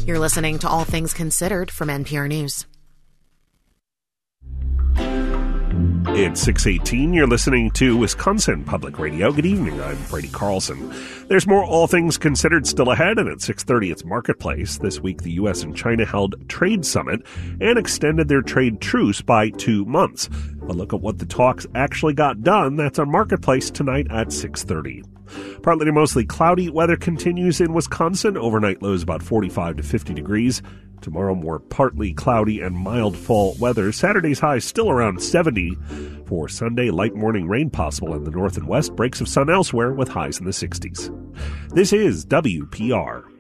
You're listening to All Things Considered from NPR News. It's 6:18. You're listening to Wisconsin Public Radio. Good evening. I'm Brady Carlson. There's more All Things Considered still ahead, and at 6:30 it's Marketplace. This week the U.S. and China held Trade Summit and extended their trade truce by 2 months. A look at what the talks actually got done. That's on Marketplace tonight at 6:30. Partly to mostly cloudy weather continues in Wisconsin. Overnight lows about 45 to 50 degrees. Tomorrow, more partly cloudy and mild fall weather. Saturday's high still around 70. For Sunday, light morning rain possible in the north and west. Breaks of sun elsewhere with highs in the 60s. This is WPR.